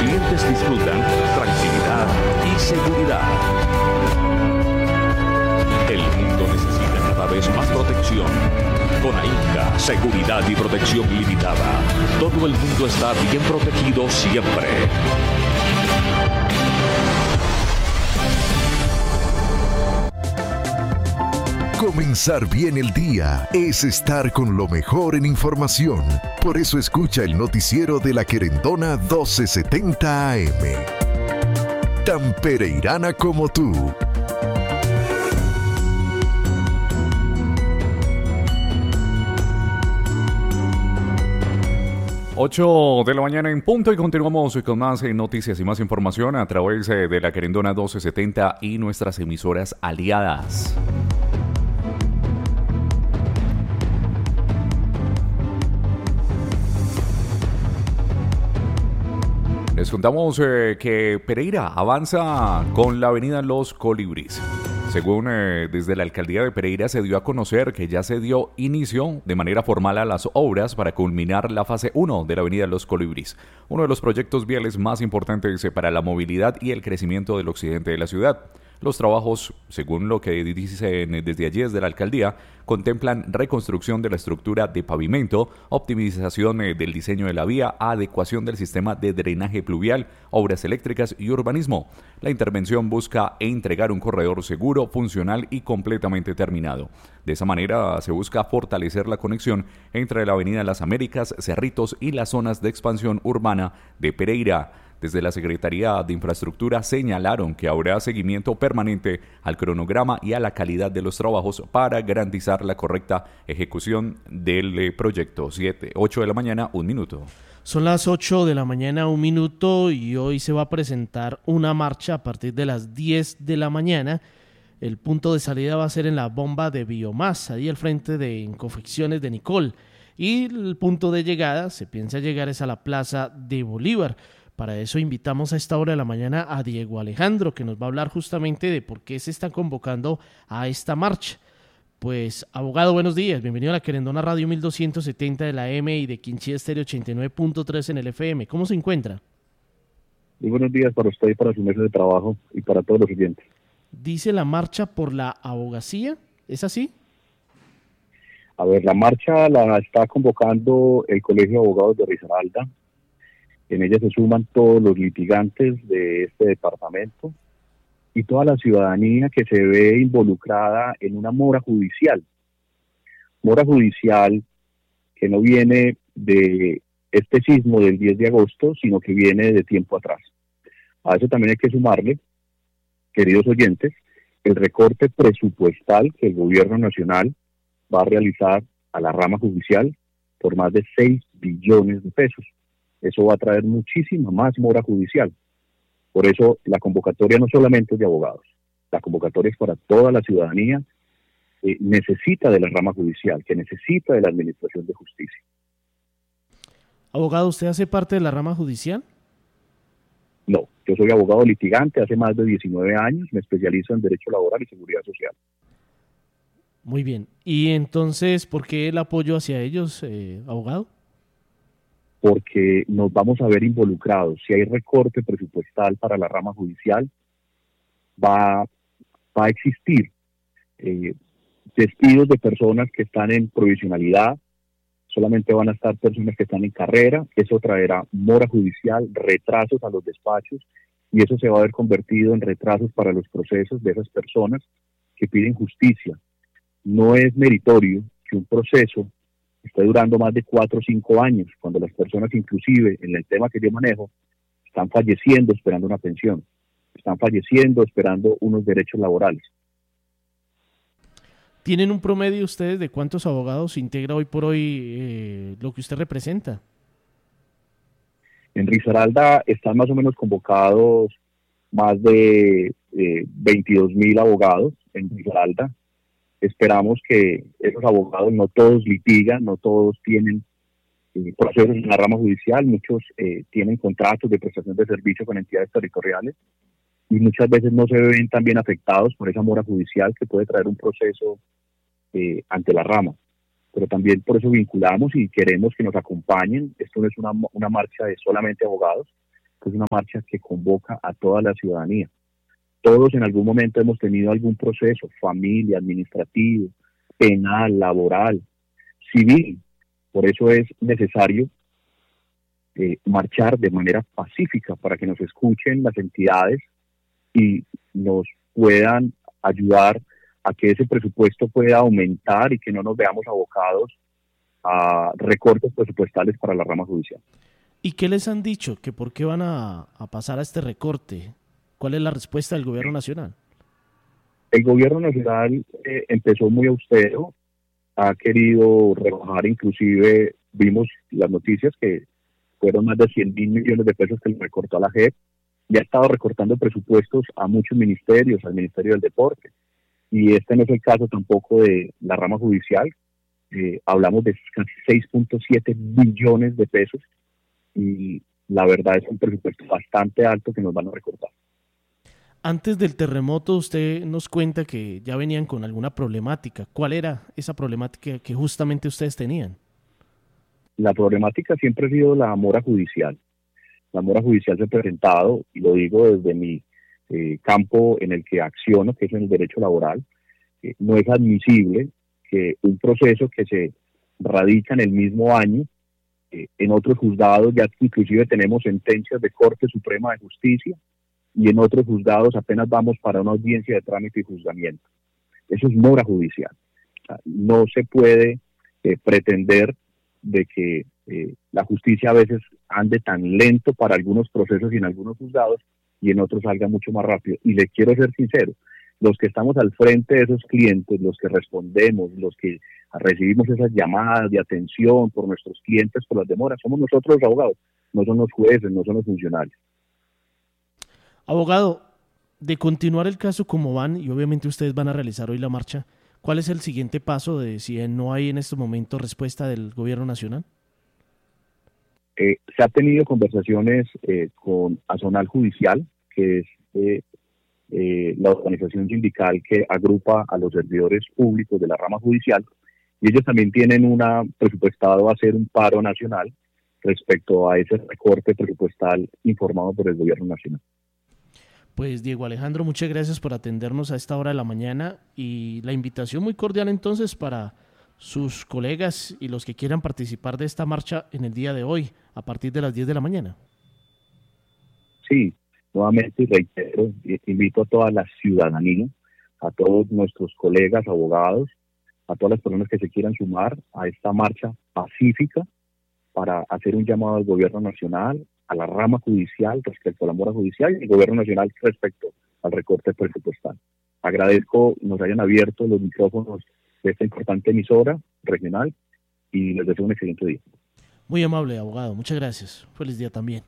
clientes disfrutan tranquilidad y seguridad. El mundo necesita cada vez más protección. Con AINCA, seguridad y protección limitada, todo el mundo está bien protegido siempre. Comenzar bien el día es estar con lo mejor en información. Por eso escucha el noticiero de La Querendona 1270 AM. Tan pereirana como tú. 8 de la mañana en punto y continuamos con más noticias y más información a través de La Querendona 1270 y nuestras emisoras aliadas. Les contamos que Pereira avanza con la avenida Los Colibríes. Según desde la alcaldía de Pereira se dio a conocer que ya se dio inicio de manera formal a las obras para culminar la fase 1 de la avenida Los Colibríes, uno de los proyectos viales más importantes para la movilidad y el crecimiento del occidente de la ciudad. Los trabajos, según lo que dicen desde allí desde la alcaldía, contemplan reconstrucción de la estructura de pavimento, optimización del diseño de la vía, adecuación del sistema de drenaje pluvial, obras eléctricas y urbanismo. La intervención busca entregar un corredor seguro, funcional y completamente terminado. De esa manera se busca fortalecer la conexión entre la Avenida Las Américas, Cerritos y las zonas de expansión urbana de Pereira. Desde la Secretaría de Infraestructura señalaron que habrá seguimiento permanente al cronograma y a la calidad de los trabajos para garantizar la correcta ejecución del proyecto. 8 de la mañana, 1 minuto. Son las 8 de la mañana, 1 minuto, y hoy se va a presentar una marcha a partir de las 10 de la mañana. El punto de salida va a ser en la bomba de biomasa, ahí al frente de Confecciones de Nicol. Y el punto de llegada, se piensa llegar, es a la Plaza de Bolívar. Para eso invitamos a esta hora de la mañana a Diego Alejandro, que nos va a hablar justamente de por qué se están convocando a esta marcha. Pues, abogado, buenos días. Bienvenido a La Querendona Radio 1270 de la M y de Quinchía Estéreo 89.3 en el FM. ¿Cómo se encuentra? Muy buenos días para usted y para su mesa de trabajo y para todos los oyentes. Dice la marcha por la abogacía, ¿es así? A ver, la marcha la está convocando el Colegio de Abogados de Risaralda. En ella se suman todos los litigantes de este departamento y toda la ciudadanía que se ve involucrada en una mora judicial. Mora judicial que no viene de este sismo del 10 de agosto, sino que viene de tiempo atrás. A eso también hay que sumarle, queridos oyentes, el recorte presupuestal que el gobierno nacional va a realizar a la rama judicial por más de 6 billones de pesos. Eso va a traer muchísima más mora judicial. Por eso la convocatoria no solamente es de abogados, la convocatoria es para toda la ciudadanía que necesita de la rama judicial, que necesita de la administración de justicia. Abogado, ¿usted hace parte de la rama judicial? No, yo soy abogado litigante hace más de 19 años, me especializo en Derecho Laboral y Seguridad Social. Muy bien. ¿Y entonces por qué el apoyo hacia ellos, abogado? Porque nos vamos a ver involucrados. Si hay recorte presupuestal para la rama judicial, va a existir despidos de personas que están en provisionalidad, solamente van a estar personas que están en carrera, eso traerá mora judicial, retrasos a los despachos, y eso se va a ver convertido en retrasos para los procesos de esas personas que piden justicia. No es meritorio que un proceso esté durando más de 4 o 5 años, cuando las personas, inclusive en el tema que yo manejo, están falleciendo esperando una pensión, están falleciendo esperando unos derechos laborales. ¿Tienen un promedio ustedes de cuántos abogados integra hoy por hoy lo que usted representa? En Risaralda están más o menos convocados más de 22.000 abogados en Risaralda. Esperamos que esos abogados, no todos litigan, no todos tienen procesos en la rama judicial, muchos tienen contratos de prestación de servicio con entidades territoriales y muchas veces no se ven también afectados por esa mora judicial que puede traer un proceso ante la rama. Pero también por eso vinculamos y queremos que nos acompañen. Esto no es una marcha de solamente abogados, es una marcha que convoca a toda la ciudadanía. Todos en algún momento hemos tenido algún proceso, familia, administrativo, penal, laboral, civil. Por eso es necesario marchar de manera pacífica para que nos escuchen las entidades y nos puedan ayudar a que ese presupuesto pueda aumentar y que no nos veamos abocados a recortes presupuestales para la rama judicial. ¿Y qué les han dicho? ¿Que por qué van a pasar a este recorte? ¿Cuál es la respuesta del gobierno nacional? El gobierno nacional empezó muy austero, ha querido rebajar, inclusive vimos las noticias que fueron más de 100.000 millones de pesos que le recortó a la JEP, y ha estado recortando presupuestos a muchos ministerios, al Ministerio del Deporte, y este no es el caso tampoco de la rama judicial. Hablamos de casi 6.7 billones de pesos, y la verdad es un presupuesto bastante alto que nos van a recortar. Antes del terremoto usted nos cuenta que ya venían con alguna problemática. ¿Cuál era esa problemática que justamente ustedes tenían? La problemática siempre ha sido la mora judicial. La mora judicial se ha presentado, y lo digo desde mi campo en el que acciono, que es en el derecho laboral. No es admisible que un proceso que se radica en el mismo año, en otros juzgados ya inclusive tenemos sentencias de Corte Suprema de Justicia, y en otros juzgados apenas vamos para una audiencia de trámite y juzgamiento. Eso es mora judicial. O sea, no se puede pretender de que la justicia a veces ande tan lento para algunos procesos y en algunos juzgados, y en otros salga mucho más rápido. Y les quiero ser sincero, los que estamos al frente de esos clientes, los que respondemos, los que recibimos esas llamadas de atención por nuestros clientes por las demoras, somos nosotros los abogados, no son los jueces, no son los funcionarios. Abogado, de continuar el caso como van, y obviamente ustedes van a realizar hoy la marcha, ¿cuál es el siguiente paso de si no hay en este momento respuesta del gobierno nacional? Se ha tenido conversaciones con Azonal Judicial, que es la organización sindical que agrupa a los servidores públicos de la rama judicial, y ellos también tienen presupuestado hacer un paro nacional respecto a ese recorte presupuestal informado por el gobierno nacional. Pues Diego Alejandro, muchas gracias por atendernos a esta hora de la mañana, y la invitación muy cordial entonces para sus colegas y los que quieran participar de esta marcha en el día de hoy a partir de las 10 de la mañana. Sí, nuevamente reitero, invito a toda la ciudadanía, a todos nuestros colegas abogados, a todas las personas que se quieran sumar a esta marcha pacífica para hacer un llamado al gobierno nacional, a la rama judicial respecto a la mora judicial, y el gobierno nacional respecto al recorte presupuestal. Agradezco nos hayan abierto los micrófonos de esta importante emisora regional, y les deseo un excelente día. Muy amable, abogado, muchas gracias. Feliz día también.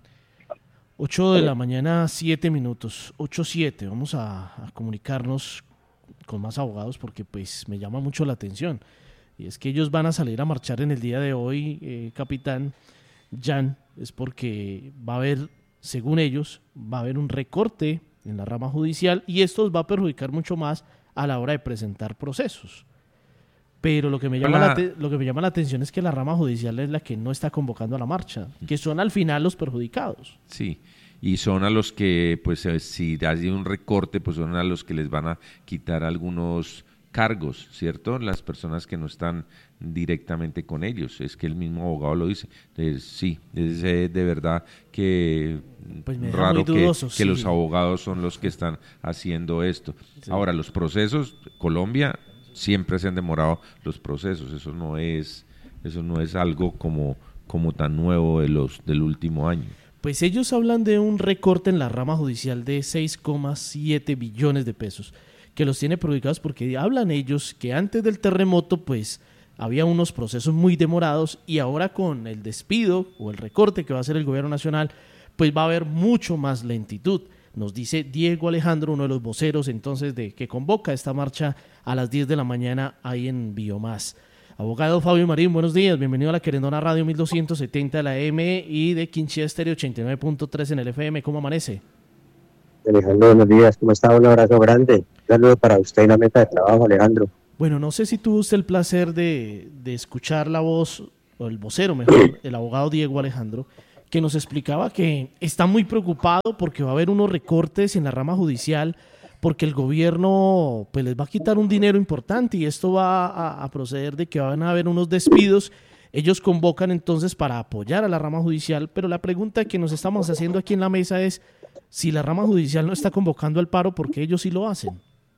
8 de la mañana, 7 minutos, 8:07. Vamos a comunicarnos con más abogados porque pues me llama mucho la atención. Y es que ellos van a salir a marchar en el día de hoy, capitán Jan, es porque va a haber, según ellos, va a haber un recorte en la rama judicial, y esto os va a perjudicar mucho más a la hora de presentar procesos. Pero lo que me llama la atención es que la rama judicial es la que no está convocando a la marcha, que son al final los perjudicados. Sí, y son a los que, pues si hay un recorte, pues son a los que les van a quitar algunos cargos, ¿cierto? Las personas que no están directamente con ellos. Es que el mismo abogado lo dice. Sí, es de verdad que pues raro dudoso, que los abogados son los que están haciendo esto. Sí. Ahora, los procesos, Colombia siempre se han demorado los procesos. Eso no es algo como tan nuevo del último año. Pues ellos hablan de un recorte en la rama judicial de 6,7 billones de pesos, que los tiene perjudicados porque hablan ellos que antes del terremoto pues había unos procesos muy demorados, y ahora con el despido o el recorte que va a hacer el gobierno nacional pues va a haber mucho más lentitud. Nos dice Diego Alejandro, uno de los voceros entonces que convoca esta marcha a las 10 de la mañana ahí en Biomás. Abogado Fabio Marín, buenos días, bienvenido a la Querendona Radio 1270 de la AM y de Quinchía Estéreo 89.3 en el FM. ¿Cómo amanece? Alejandro, buenos días, ¿cómo está? Un abrazo grande, un saludo para usted en la mesa de trabajo, Alejandro. Bueno, no sé si tuvo usted el placer de escuchar la voz, o el vocero mejor, el abogado Diego Alejandro, que nos explicaba que está muy preocupado porque va a haber unos recortes en la rama judicial, porque el gobierno pues les va a quitar un dinero importante y esto va a proceder de que van a haber unos despidos. Ellos convocan entonces para apoyar a la rama judicial, pero la pregunta que nos estamos haciendo aquí en la mesa es si la rama judicial no está convocando al paro, ¿por qué ellos sí lo hacen?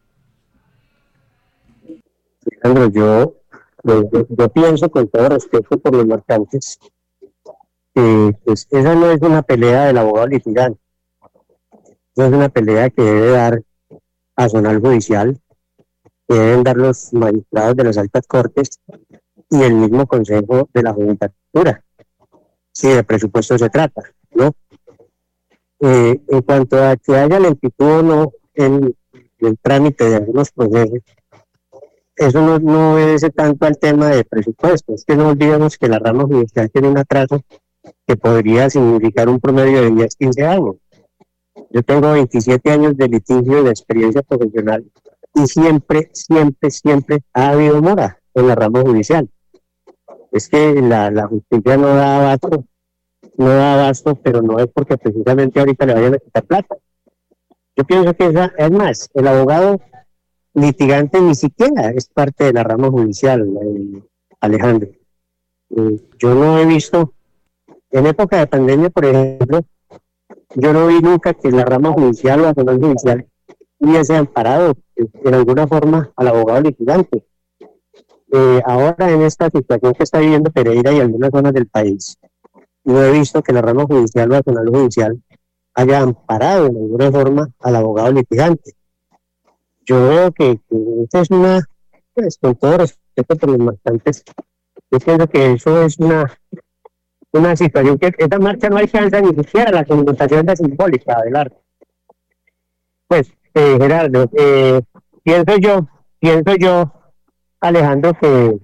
Alejandro, yo pienso con todo respeto por los mercantes que pues, esa no es una pelea del abogado litigante, esa es una pelea que debe dar Personal Judicial, que deben dar los magistrados de las altas cortes y el mismo Consejo de la Judicatura, si de presupuesto se trata, ¿no? En cuanto a que haya lentitud o no en el trámite de algunos procesos, eso no obedece tanto al tema de presupuesto. Es que no olvidemos que la rama judicial tiene un atraso que podría significar un promedio de 10, 15 años. Yo tengo 27 años de litigio y de experiencia profesional y siempre ha habido mora en la rama judicial. Es que la justicia no da abasto, pero no es porque precisamente ahorita le vayan a quitar plata. Yo pienso que es más, el abogado litigante ni siquiera es parte de la rama judicial, Alejandro. Yo no he visto, en época de pandemia, por ejemplo, yo no vi nunca que la rama judicial o la Personal Judicial hubiese amparado en alguna forma al abogado litigante. Ahora en esta situación que está viviendo Pereira y algunas zonas del país, no he visto que la rama judicial o la Personal Judicial haya amparado en alguna forma al abogado litigante. Yo veo que esta es una, pues, con todo respeto por los mercantes, yo pienso que eso es una situación que esta marcha no alcanza ni siquiera la connotación de simbólica del arte. Pues, Gerardo, pienso yo, Alejandro, que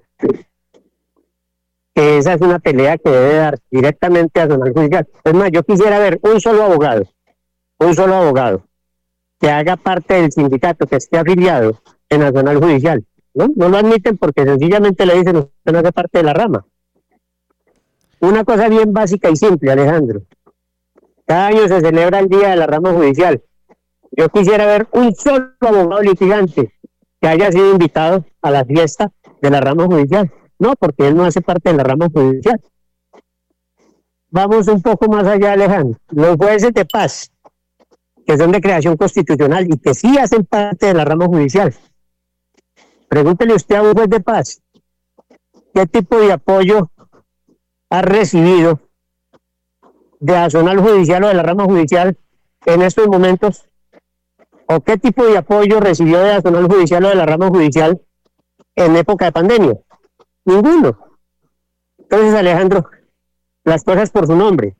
esa es una pelea que debe dar directamente a Personal Judicial. Es más, yo quisiera ver un solo abogado que haga parte del sindicato, que esté afiliado en Personal Judicial. No lo admiten porque sencillamente le dicen usted no hace parte de la rama. Una cosa bien básica y simple, Alejandro. Cada año se celebra el Día de la Rama Judicial. Yo quisiera ver un solo abogado litigante que haya sido invitado a la fiesta de la rama judicial. No, porque él no hace parte de la rama judicial. Vamos un poco más allá, Alejandro. Los jueces de paz, que son de creación constitucional y que sí hacen parte de la rama judicial. Pregúntele usted a un juez de paz qué tipo de apoyo ha recibido de Personal Judicial o de la rama judicial en estos momentos, o qué tipo de apoyo recibió de Personal Judicial o de la rama judicial en época de pandemia. Ninguno. Entonces, Alejandro, las cosas por su nombre.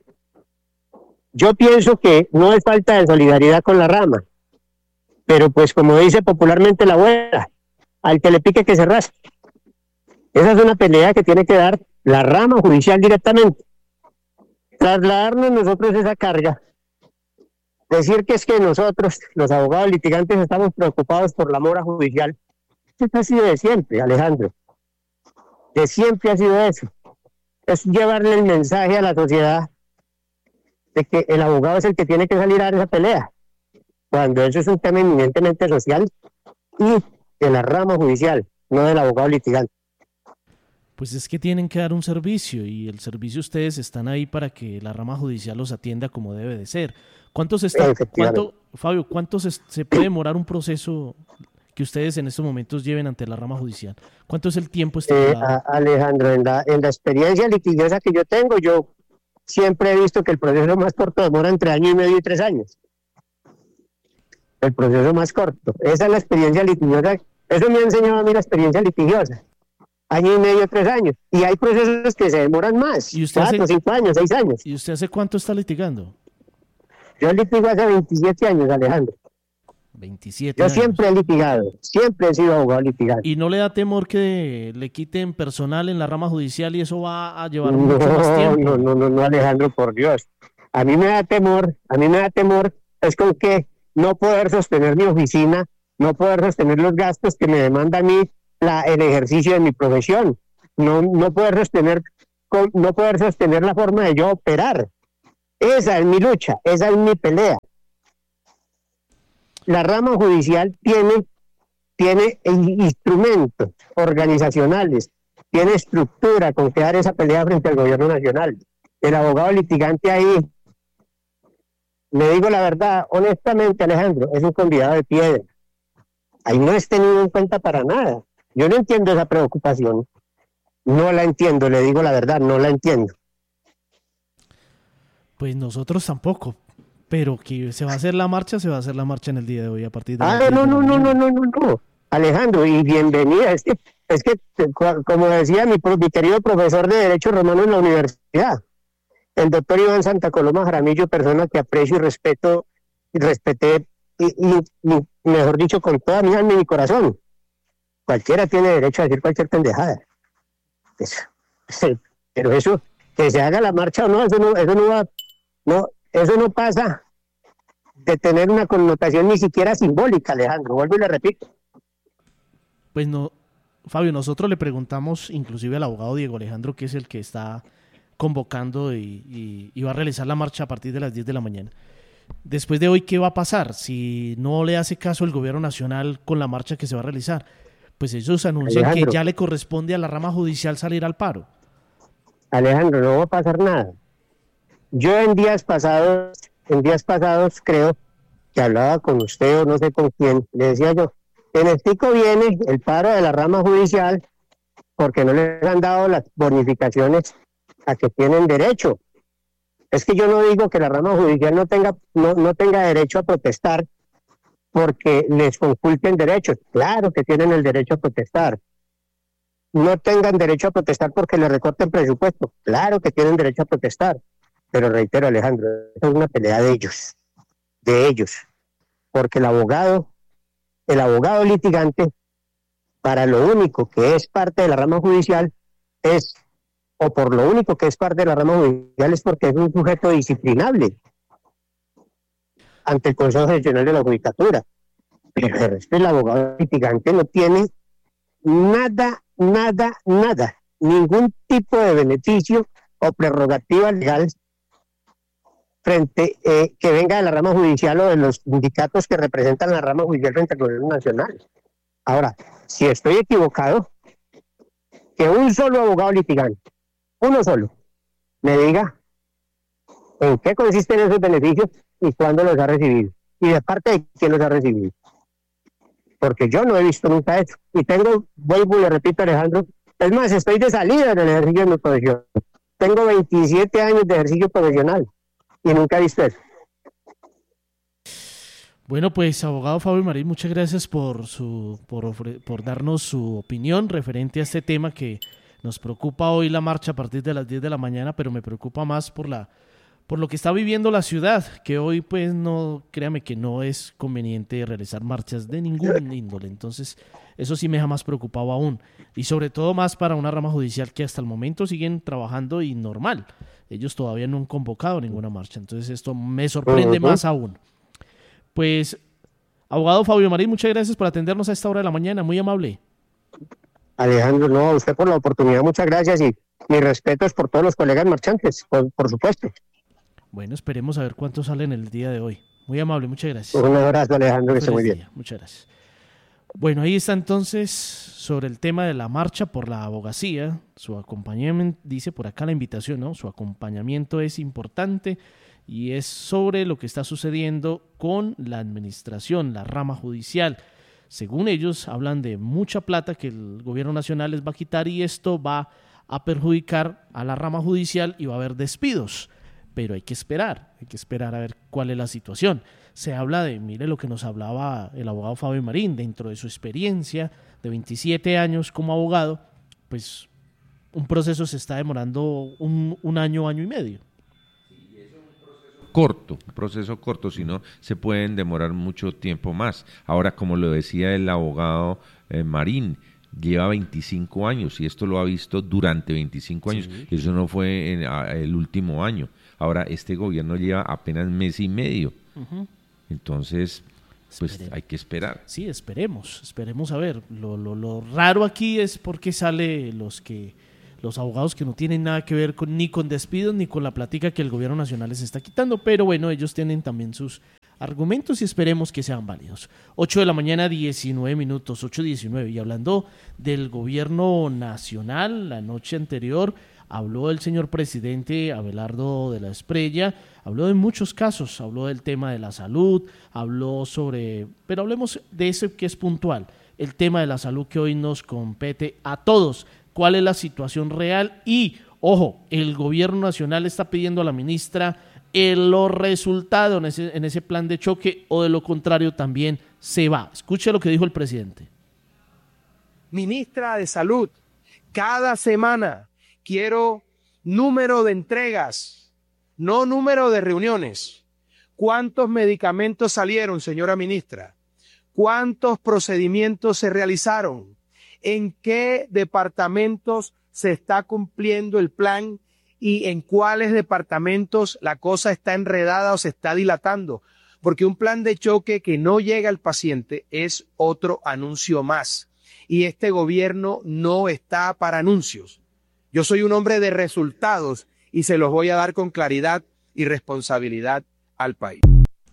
Yo pienso que no es falta de solidaridad con la rama, pero pues como dice popularmente la abuela, al que le pique que se rasque. Esa es una pelea que tiene que dar la rama judicial directamente. Trasladarnos nosotros esa carga, decir que es que nosotros, los abogados litigantes, estamos preocupados por la mora judicial. Esto ha sido de siempre, Alejandro. De siempre ha sido eso. Es llevarle el mensaje a la sociedad de que el abogado es el que tiene que salir a dar esa pelea, cuando eso es un tema eminentemente social y de la rama judicial, no del abogado litigante. Pues es que tienen que dar un servicio y el servicio ustedes están ahí para que la rama judicial los atienda como debe de ser. Fabio, ¿cuánto se puede demorar un proceso que ustedes en estos momentos lleven ante la rama judicial? ¿Cuánto es el tiempo estipulado? Alejandro, en la experiencia litigiosa que yo tengo, yo siempre he visto que el proceso más corto demora entre 1 año y medio y 3 años. El proceso más corto. Esa es la experiencia litigiosa. Eso me ha enseñado a mí la experiencia litigiosa. 1 año y medio, 3 años. Y hay procesos que se demoran más. ¿Y usted 4, 5 años, 6 años. ¿Y usted hace cuánto está litigando? Yo litigo hace 27 años, Alejandro. 27 años. Yo siempre he litigado, siempre he sido abogado litigante. ¿Y no le da temor que le quiten personal en la rama judicial y eso va a llevar mucho más tiempo? No, Alejandro, por Dios. A mí me da temor, es con que no poder sostener mi oficina, no poder sostener los gastos que me demanda a mí el ejercicio de mi profesión, no poder sostener la forma de yo operar. Esa es mi lucha, esa es mi pelea. La rama judicial tiene instrumentos organizacionales, tiene estructura con que dar esa pelea frente al gobierno nacional. El abogado litigante ahí, le digo la verdad, honestamente, Alejandro, es un convidado de piedra. Ahí no es tenido en cuenta para nada. Yo no entiendo esa preocupación. No la entiendo, le digo la verdad, no la entiendo. Pues nosotros tampoco, pero que se va a hacer la marcha, se va a hacer la marcha en el día de hoy a partir de las 10 no, de la no, no, mañana. no, no, no. Alejandro, y bienvenida. Es que como decía mi querido profesor de Derecho Romano en la universidad, el doctor Iván Santa Coloma Jaramillo, persona que aprecio y respeto, y respeté, y mejor dicho, con toda mi alma y mi corazón. Cualquiera tiene derecho a decir cualquier pendejada. Pero eso, que se haga la marcha o no, eso no pasa de tener una connotación ni siquiera simbólica, Alejandro. Vuelvo y le repito. Pues no, Fabio, nosotros le preguntamos inclusive al abogado Diego Alejandro, que es el que está convocando y va a realizar la marcha a partir de las 10 de la mañana. Después de hoy, ¿qué va a pasar? Si no le hace caso el gobierno nacional con la marcha que se va a realizar, pues ellos anuncian Alejandro, que ya le corresponde a la rama judicial salir al paro. Alejandro, no va a pasar nada. Yo en días pasados creo que hablaba con usted o no sé con quién, le decía yo, en el tico viene el paro de la rama judicial porque no les han dado las bonificaciones a que tienen derecho. Es que yo no digo que la rama judicial no tenga derecho a protestar porque les conculquen derechos. Claro que tienen el derecho a protestar. No tengan derecho a protestar porque les recorten presupuesto. Claro que tienen derecho a protestar. Pero reitero, Alejandro, es una pelea de ellos. Porque el abogado litigante, para lo único que es parte de la rama judicial es porque es un sujeto disciplinable ante el Consejo Nacional de la Judicatura. Pero el resto del abogado litigante no tiene nada, ningún tipo de beneficio o prerrogativa legal frente que venga de la rama judicial o de los sindicatos que representan la rama judicial frente al gobierno nacional. Ahora, si estoy equivocado, que un solo abogado litigante, uno solo, me diga en qué consisten esos beneficios y cuándo los ha recibido. Y de parte de quién los ha recibido. Porque yo no he visto nunca eso. Y vuelvo y le repito, Alejandro, es más, estoy de salida del ejercicio de mi profesión. Tengo 27 años de ejercicio profesional y nunca he visto eso. Bueno, pues abogado Fabio Marín, muchas gracias por darnos su opinión referente a este tema que nos preocupa hoy la marcha a partir de las 10 de la mañana, pero me preocupa más por lo que está viviendo la ciudad, que hoy pues no, créame que no es conveniente realizar marchas de ningún índole. Entonces eso sí me deja más preocupado aún, y sobre todo más para una rama judicial que hasta el momento siguen trabajando y normal. Ellos todavía no han convocado ninguna marcha, entonces esto me sorprende más aún. Pues, abogado Fabio Marín, muchas gracias por atendernos a esta hora de la mañana, muy amable. Alejandro, no, a usted por la oportunidad, muchas gracias, y mis respetos por todos los colegas marchantes, por supuesto. Bueno, esperemos a ver cuántos salen el día de hoy. Muy amable, muchas gracias. Un abrazo, Alejandro, que esté muy bien. Muchas gracias. Bueno, ahí está entonces sobre el tema de la marcha por la abogacía. Su acompañamiento, dice por acá la invitación, ¿no? Su acompañamiento es importante y es sobre lo que está sucediendo con la administración, la rama judicial. Según ellos, hablan de mucha plata que el gobierno nacional les va a quitar y esto va a perjudicar a la rama judicial y va a haber despidos. Pero hay que esperar a ver cuál es la situación. Se habla de, mire lo que nos hablaba el abogado Fabio Marín, dentro de su experiencia de 27 años como abogado, pues un proceso se está demorando un año y medio. Un proceso corto, si no se pueden demorar mucho tiempo más. Ahora, como lo decía el abogado Marín, lleva 25 años y esto lo ha visto durante 25 años. Sí. Eso no fue el último año. Ahora, este gobierno lleva apenas mes y medio. Uh-huh. Entonces, pues hay que esperar. Sí, esperemos a ver. Lo raro aquí es porque sale los que los abogados que no tienen nada que ver ni con despidos ni con la plática que el gobierno nacional les está quitando, pero bueno, ellos tienen también sus argumentos y esperemos que sean válidos. 8 de la mañana, 19 minutos, 8:19, y hablando del gobierno nacional, la noche anterior habló el señor presidente Abelardo de la Espriella, habló de muchos casos, habló del tema de la salud, pero hablemos de ese que es puntual, el tema de la salud que hoy nos compete a todos. ¿Cuál es la situación real? Y, ojo, el gobierno nacional está pidiendo a la ministra los resultados en ese plan de choque, o de lo contrario también se va. Escuche lo que dijo el presidente. Ministra de Salud, cada semana quiero número de entregas, no número de reuniones. ¿Cuántos medicamentos salieron, señora ministra? ¿Cuántos procedimientos se realizaron? ¿En qué departamentos se está cumpliendo el plan? ¿Y en cuáles departamentos la cosa está enredada o se está dilatando? Porque un plan de choque que no llega al paciente es otro anuncio más. Y este gobierno no está para anuncios. Yo soy un hombre de resultados y se los voy a dar con claridad y responsabilidad al país.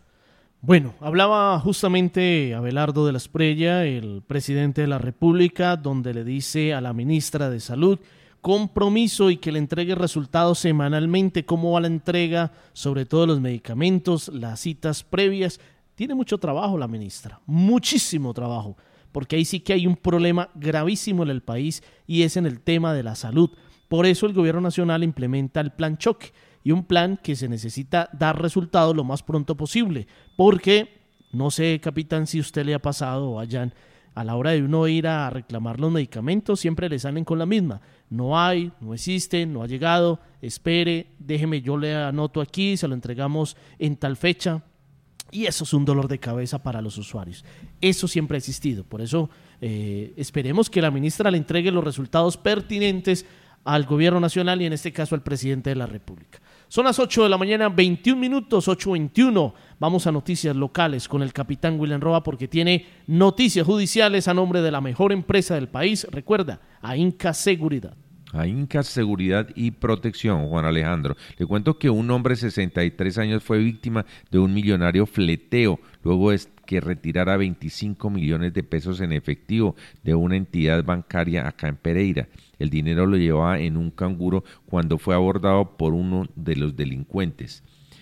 Bueno, hablaba justamente Abelardo de la Espriella, el presidente de la República, donde le dice a la ministra de Salud compromiso y que le entregue resultados semanalmente. ¿Cómo va la entrega? Sobre todo los medicamentos, las citas previas. Tiene mucho trabajo la ministra, muchísimo trabajo, porque ahí sí que hay un problema gravísimo en el país y es en el tema de la salud. Por eso el gobierno nacional implementa el plan choque, y un plan que se necesita dar resultados lo más pronto posible, porque no sé, capitán, si usted le ha pasado o allá, a la hora de uno ir a reclamar los medicamentos siempre le salen con la misma: no hay, no existen, no ha llegado, espere, déjeme, yo le anoto aquí, se lo entregamos en tal fecha. Y eso es un dolor de cabeza para los usuarios. Eso siempre ha existido. Por eso esperemos que la ministra le entregue los resultados pertinentes al gobierno nacional y en este caso al presidente de la República. Son las 8 de la mañana, 21 minutos, 8:21. Vamos a noticias locales con el capitán William Roa, porque tiene noticias judiciales a nombre de la mejor empresa del país. Recuerda, AINCA Seguridad. AINCA Seguridad y Protección, Juan Alejandro. Le cuento que un hombre de 63 años fue víctima de un millonario fleteo luego de que retirara 25 millones de pesos en efectivo de una entidad bancaria acá en Pereira. El dinero lo llevaba en un canguro cuando fue abordado por uno de los delincuentes.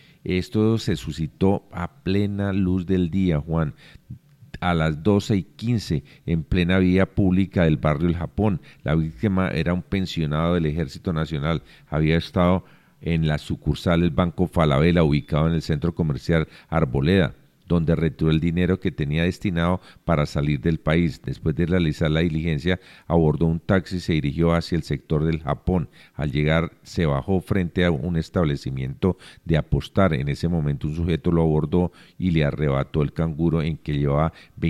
Esto se suscitó a plena luz del día, Juan, a las 12:15 en plena vía pública del barrio El Japón. La víctima era un pensionado del Ejército Nacional, había estado en la sucursal del Banco Falabella, ubicado en el centro comercial Arboleda, donde retiró el dinero que tenía destinado para salir del país. Después de realizar la diligencia, abordó un taxi y se dirigió hacia el sector del Japón. Al llegar, se bajó frente a un establecimiento de apostar. En ese momento, un sujeto lo abordó y le arrebató el canguro en que llevaba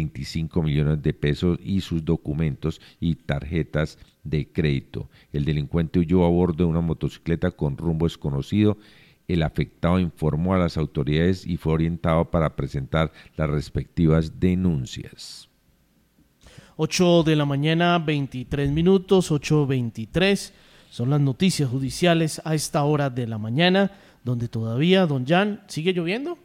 25 millones de pesos y sus documentos y tarjetas de crédito. El delincuente huyó a bordo de una motocicleta con rumbo desconocido. El afectado informó a las autoridades y fue orientado para presentar las respectivas denuncias. 8 de la mañana, 23 minutos, 8:23. Son las noticias judiciales a esta hora de la mañana, donde todavía, don Jan, ¿sigue lloviendo?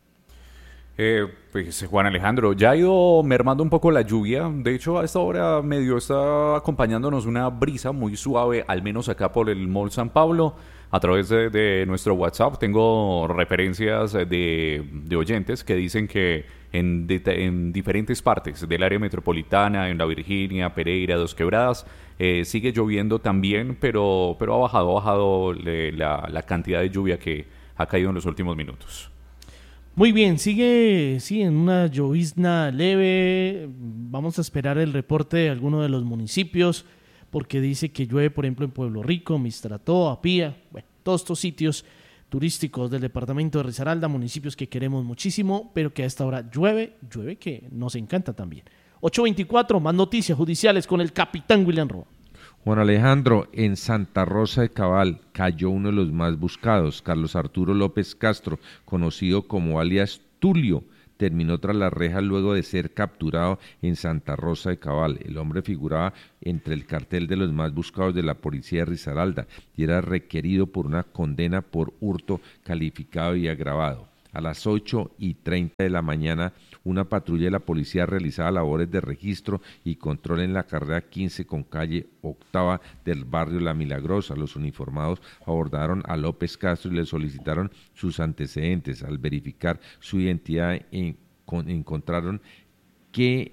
Pues Juan Alejandro, ya ha ido mermando un poco la lluvia. De hecho, a esta hora medio está acompañándonos una brisa muy suave, al menos acá por el Mall San Pablo. A través de nuestro WhatsApp tengo referencias de oyentes que dicen que en diferentes partes del área metropolitana, en La Virginia, Pereira, Dos Quebradas, sigue lloviendo también, pero ha bajado la cantidad de lluvia que ha caído en los últimos minutos. Muy bien, sigue en una llovizna leve. Vamos a esperar el reporte de alguno de los municipios, porque dice que llueve, por ejemplo, en Pueblo Rico, Mistrató, Apía, bueno, todos estos sitios turísticos del departamento de Risaralda, municipios que queremos muchísimo, pero que a esta hora llueve que nos encanta también. 8:24, más noticias judiciales con el capitán William Roa. Juan Alejandro, en Santa Rosa de Cabal cayó uno de los más buscados, Carlos Arturo López Castro, conocido como alias Tulio. Terminó tras las rejas luego de ser capturado en Santa Rosa de Cabal. El hombre figuraba entre el cartel de los más buscados de la policía de Risaralda y era requerido por una condena por hurto calificado y agravado. A las 8:30 de la mañana, una patrulla de la policía realizaba labores de registro y control en la carrera 15 con calle Octava del barrio La Milagrosa. Los uniformados abordaron a López Castro y le solicitaron sus antecedentes. Al verificar su identidad, encontraron que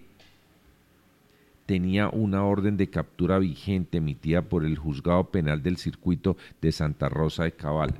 tenía una orden de captura vigente emitida por el Juzgado Penal del Circuito de Santa Rosa de Cabal.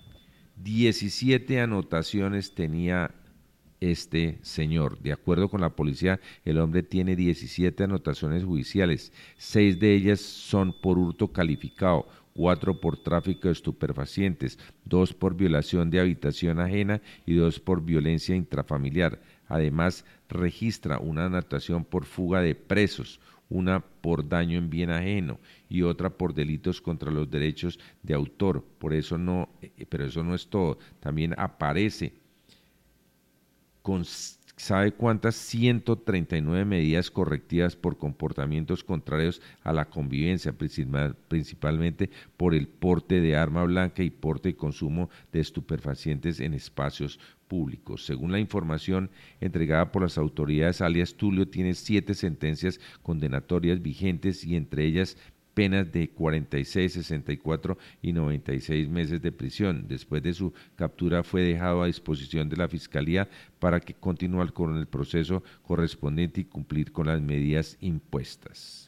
17 anotaciones tenía este señor. De acuerdo con la policía, el hombre tiene 17 anotaciones judiciales, 6 de ellas son por hurto calificado, 4 por tráfico de estupefacientes, 2 por violación de habitación ajena y 2 por violencia intrafamiliar. Además, registra una anotación por fuga de presos, una por daño en bien ajeno y otra por delitos contra los derechos de autor. Pero eso no es todo. También aparece con, ¿sabe cuántas? 139 medidas correctivas por comportamientos contrarios a la convivencia, principalmente por el porte de arma blanca y porte y consumo de estupefacientes en espacios públicos. Según la información entregada por las autoridades, alias Tulio tiene 7 sentencias condenatorias vigentes y entre ellas penas de 46, 64 y 96 meses de prisión. Después de su captura fue dejado a disposición de la Fiscalía para que continúe con el proceso correspondiente y cumplir con las medidas impuestas.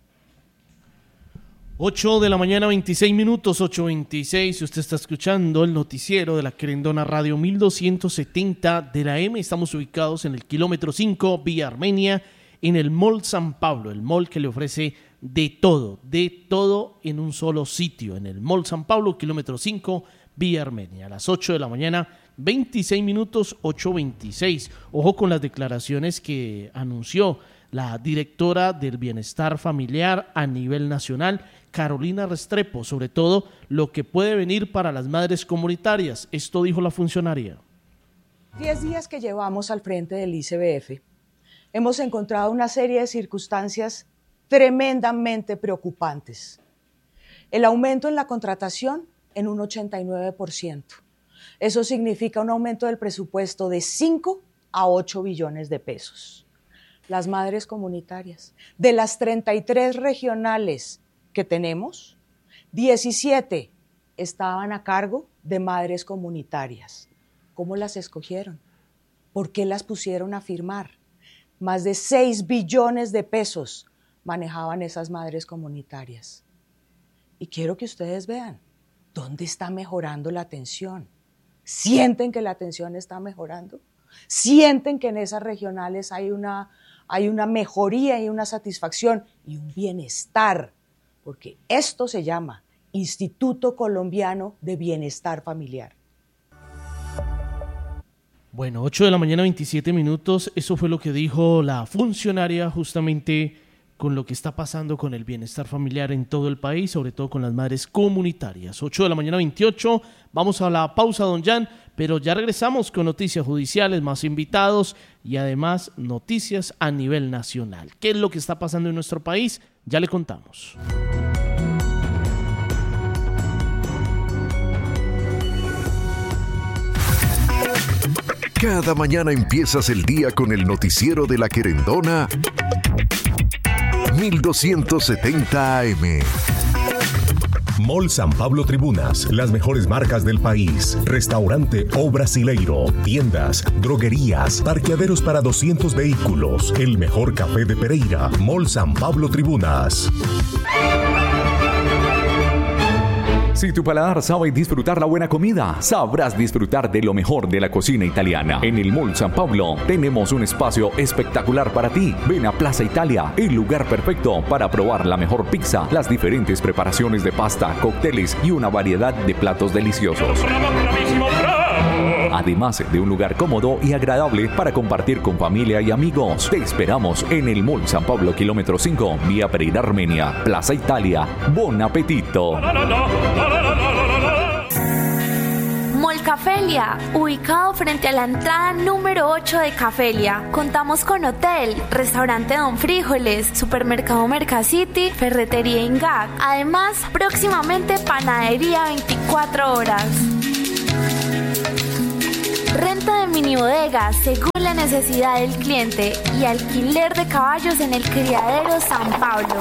8 de la mañana, 26 minutos, 8:26. Si usted está escuchando el noticiero de la Querendona Radio 1270 de la M, estamos ubicados en el kilómetro 5, vía Armenia, en el Mall San Pablo, el mall que le ofrece de todo en un solo sitio, en el Mall San Pablo, kilómetro 5, vía Armenia. A las 8 de la mañana, 26 minutos, 8:26. Ojo con las declaraciones que anunció la directora del Bienestar Familiar a nivel nacional, Carolina Restrepo, sobre todo lo que puede venir para las madres comunitarias. Esto dijo la funcionaria. 10 días que llevamos al frente del ICBF, hemos encontrado una serie de circunstancias tremendamente preocupantes. El aumento en la contratación en un 89%. Eso significa un aumento del presupuesto de 5 a 8 billones de pesos. Las madres comunitarias, de las 33 regionales que tenemos, 17 estaban a cargo de madres comunitarias. ¿Cómo las escogieron? ¿Por qué las pusieron a firmar? Más de 6 billones de pesos manejaban esas madres comunitarias. Y quiero que ustedes vean dónde está mejorando la atención. ¿Sienten que la atención está mejorando? ¿Sienten que en esas regionales hay una mejoría y una satisfacción y un bienestar? Porque esto se llama Instituto Colombiano de Bienestar Familiar. Bueno, 8 de la mañana, 27 minutos. Eso fue lo que dijo la funcionaria justamente con lo que está pasando con el bienestar familiar en todo el país, sobre todo con las madres comunitarias. 8 de la mañana, 28. Vamos a la pausa, don Jan, pero ya regresamos con noticias judiciales, más invitados y además noticias a nivel nacional. ¿Qué es lo que está pasando en nuestro país? Ya le contamos. Cada mañana empiezas el día con el noticiero de la Querendona 1270 AM. Mall San Pablo Tribunas, las mejores marcas del país. Restaurante O Brasileiro, tiendas, droguerías, parqueaderos para 200 vehículos. El mejor café de Pereira. Mall San Pablo Tribunas. Si tu paladar sabe disfrutar la buena comida, sabrás disfrutar de lo mejor de la cocina italiana. En el Mall San Pablo tenemos un espacio espectacular para ti. Ven a Plaza Italia, el lugar perfecto para probar la mejor pizza, las diferentes preparaciones de pasta, cócteles y una variedad de platos deliciosos. Además de un lugar cómodo y agradable para compartir con familia y amigos. Te esperamos en el Mall San Pablo, kilómetro 5, vía Pereira Armenia, Plaza Italia. ¡Bon appetito! Molcafé Molcafelia, ubicado frente a la entrada número 8 de Cafelia. Contamos con hotel, restaurante Don Frijoles, supermercado Mercacity, ferretería Ingag. Además, próximamente panadería 24 horas. Renta de minibodegas según la necesidad del cliente y alquiler de caballos en el criadero San Pablo.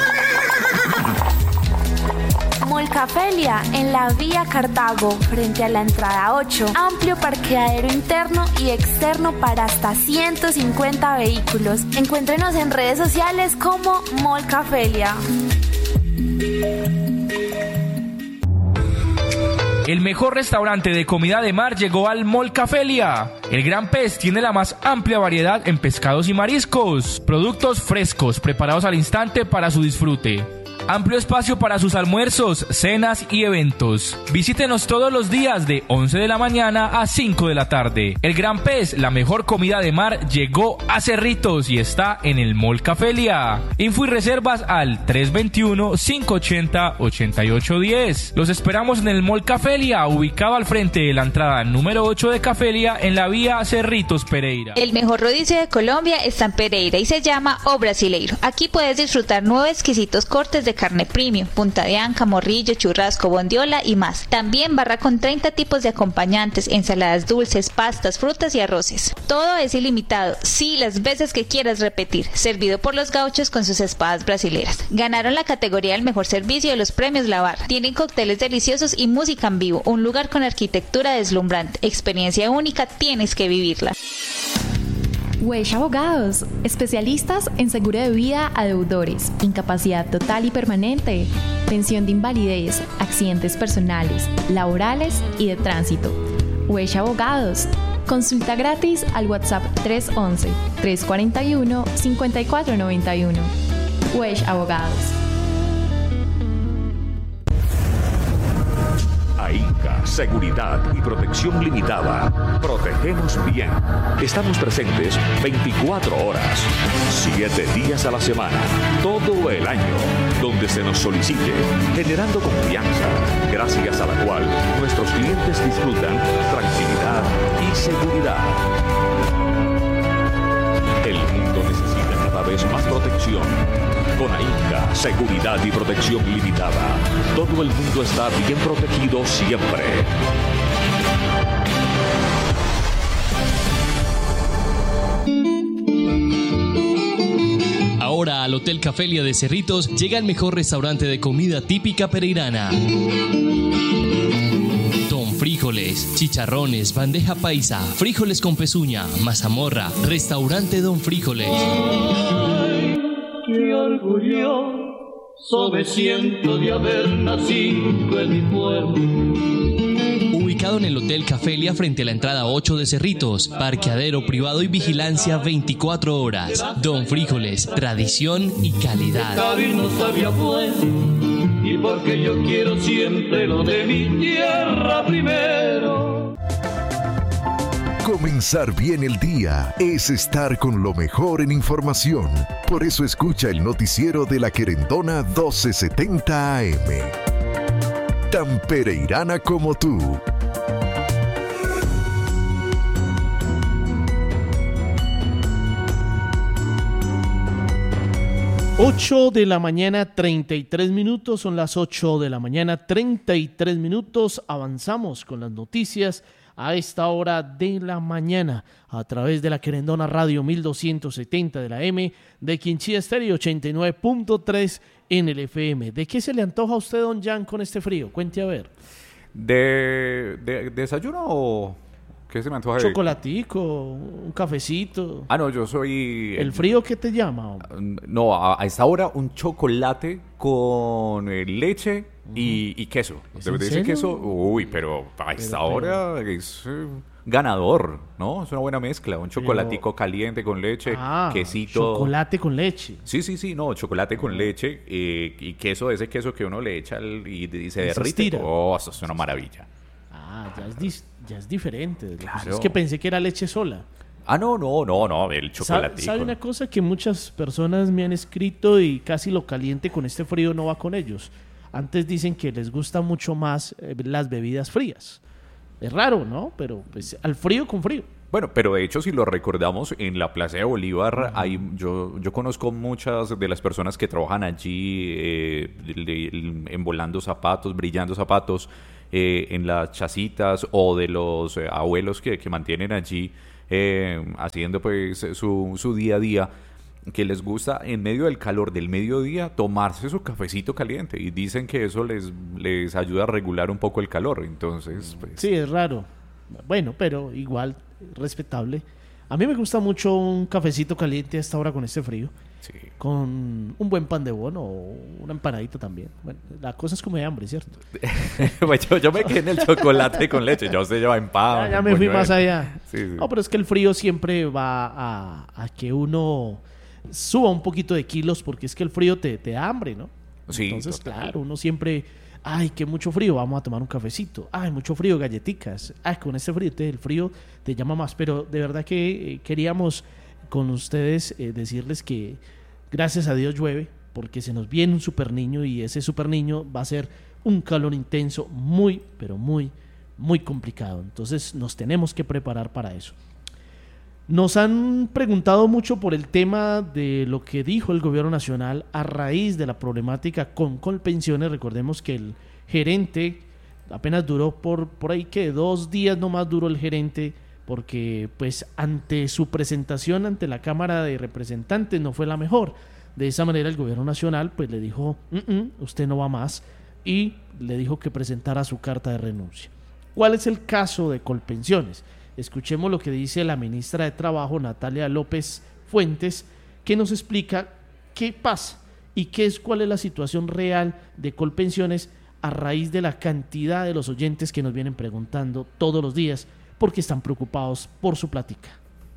Molcafelia en la vía Cartago, frente a la entrada 8. Amplio parqueadero interno y externo para hasta 150 vehículos. Encuéntrenos en redes sociales como Molcafelia. El mejor restaurante de comida de mar llegó al Molcafelia. El Gran Pez tiene la más amplia variedad en pescados y mariscos. Productos frescos, preparados al instante para su disfrute. Amplio espacio para sus almuerzos, cenas y eventos. Visítenos todos los días de 11 de la mañana a 5 de la tarde. El Gran Pez, la mejor comida de mar, llegó a Cerritos y está en el Molcafelia. Info y reservas al 321-580-8810. Los esperamos en el Molcafelia, ubicado al frente de la entrada número 8 de Cafelia en la vía Cerritos Pereira. El mejor rodicio de Colombia está en Pereira y se llama O Brasileiro. Aquí puedes disfrutar 9 exquisitos cortes de carne premium, punta de anca, morrillo, churrasco, bondiola y más. También barra con 30 tipos de acompañantes, ensaladas dulces, pastas, frutas y arroces. Todo es ilimitado, sí, las veces que quieras repetir. Servido por los gauchos con sus espadas brasileras. Ganaron la categoría del mejor servicio de los premios La Barra. Tienen cócteles deliciosos y música en vivo. Un lugar con arquitectura deslumbrante. Experiencia única, tienes que vivirla. Wesh Abogados, especialistas en seguro de vida a deudores, incapacidad total y permanente, pensión de invalidez, accidentes personales, laborales y de tránsito. Wesh Abogados, consulta gratis al WhatsApp 311-341-5491. Wesh Abogados. AINCA, Seguridad y Protección Limitada. Protegemos bien. Estamos presentes 24 horas, 7 días a la semana, todo el año, donde se nos solicite, generando confianza, gracias a la cual nuestros clientes disfrutan tranquilidad y seguridad. El mundo necesita cada vez más protección. Con AINCA, Seguridad y Protección Limitada, todo el mundo está bien protegido siempre. Ahora al Hotel Cafelia de Cerritos llega el mejor restaurante de comida típica pereirana. Don Frijoles, chicharrones, bandeja paisa, frijoles con pezuña, mazamorra, restaurante Don Frijoles. Qué orgulloso me siento de haber nacido en mi pueblo. Ubicado en el Hotel Cafelia frente a la entrada 8 de Cerritos, parqueadero privado y vigilancia 24 horas. Don Frijoles, tradición y calidad. No sabía pues, y porque yo quiero siempre lo de mi tierra primero. Comenzar bien el día es estar con lo mejor en información. Por eso escucha el noticiero de La Querendona 1270 AM. Tan pereirana como tú. 8 de la mañana, 33 minutos. Son las 8 de la mañana, 33 minutos. Avanzamos con las noticias a esta hora de la mañana a través de La Querendona Radio 1270 de la M, de Quinchía Estéreo 89.3 en el FM. ¿De qué se le antoja a usted, don Jan, con este frío? Cuente a ver. ¿De desayuno o qué se me antoja? Chocolatico, un cafecito. Ah, no, yo soy... ¿El frío qué te llama? No, a esta hora un chocolate con leche y queso. Debe de ese queso, uy, pero a esta hora es ganador, ¿no? Es una buena mezcla. Un chocolatico caliente con leche, quesito. Chocolate con leche. Sí, no, chocolate con leche y queso, ese queso que uno le echa y se derrite. Estira. Oh, eso es una maravilla. Ya es diferente. Claro. Es que pensé que era leche sola. Ah, no, el chocolatico. ¿Sabe una cosa que muchas personas me han escrito y casi lo caliente con este frío no va con ellos? Antes dicen que les gusta mucho más las bebidas frías. Es raro, ¿no? Pero pues al frío con frío. Bueno, pero de hecho, si lo recordamos, en la Plaza de Bolívar, yo conozco muchas de las personas que trabajan allí embolando zapatos, brillando zapatos, en las chacitas, o de los abuelos que mantienen allí haciendo pues su día a día, que les gusta en medio del calor del mediodía tomarse su cafecito caliente, y dicen que eso les ayuda a regular un poco el calor. Entonces, pues... Sí, es raro. Bueno, pero igual respetable. A mí me gusta mucho un cafecito caliente a esta hora con este frío. Sí. Con un buen pan de bono o una empanadita también. Bueno, la cosa es como de hambre, ¿cierto? Pues yo me quedé en el chocolate con leche. Ya usted lleva en pan. Ya me fui más allá. Sí, sí. No, pero es que el frío siempre va a que uno suba un poquito de kilos, porque es que el frío te da hambre, ¿no? Sí, entonces, total. claro, uno siempre... Ay, que mucho frío, vamos a tomar un cafecito. Ay, mucho frío, galletitas. Ay, con este frío, el frío te llama más. Pero de verdad que queríamos con ustedes decirles que gracias a Dios llueve, porque se nos viene un super niño, y ese super niño va a ser un calor intenso muy, pero muy, muy complicado. Entonces nos tenemos que preparar para eso. Nos han preguntado mucho por el tema de lo que dijo el gobierno nacional a raíz de la problemática con Colpensiones. Recordemos que el gerente apenas duró por ahí que 2 días nomás duró el gerente, porque pues ante su presentación ante la Cámara de Representantes no fue la mejor. De esa manera el gobierno nacional pues le dijo, usted no va más, y le dijo que presentara su carta de renuncia. ¿Cuál es el caso de Colpensiones? Escuchemos lo que dice la ministra de Trabajo, Natalia López Fuentes, que nos explica qué pasa y cuál es la situación real de Colpensiones a raíz de la cantidad de los oyentes que nos vienen preguntando todos los días porque están preocupados por su plática.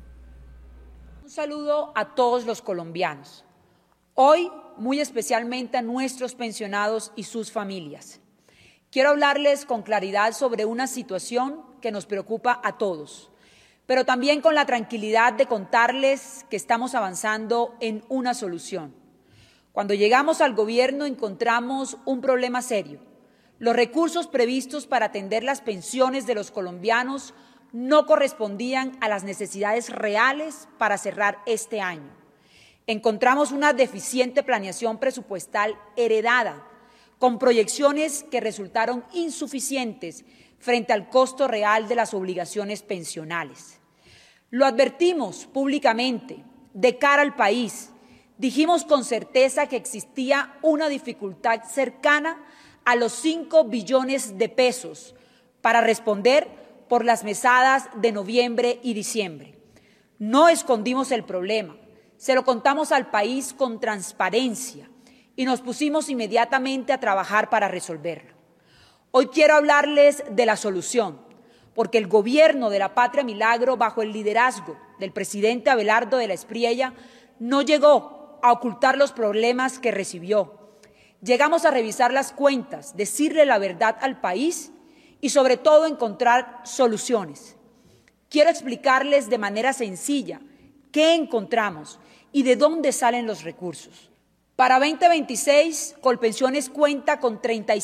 Un saludo a todos los colombianos. Hoy, muy especialmente a nuestros pensionados y sus familias. Quiero hablarles con claridad sobre una situación que nos preocupa a todos, pero también con la tranquilidad de contarles que estamos avanzando en una solución. Cuando llegamos al gobierno encontramos un problema serio. Los recursos previstos para atender las pensiones de los colombianos no correspondían a las necesidades reales para cerrar este año. Encontramos una deficiente planeación presupuestal heredada, con proyecciones que resultaron insuficientes frente al costo real de las obligaciones pensionales. Lo advertimos públicamente, de cara al país. Dijimos con certeza que existía una dificultad cercana a los 5 billones de pesos para responder por las mesadas de noviembre y diciembre. No escondimos el problema, se lo contamos al país con transparencia y nos pusimos inmediatamente a trabajar para resolverlo. Hoy quiero hablarles de la solución, porque el gobierno de la Patria Milagro, bajo el liderazgo del presidente Abelardo de la Espriella, no llegó a ocultar los problemas que recibió. Llegamos a revisar las cuentas, decirle la verdad al país y sobre todo encontrar soluciones. Quiero explicarles de manera sencilla qué encontramos y de dónde salen los recursos. Para 2026, Colpensiones cuenta con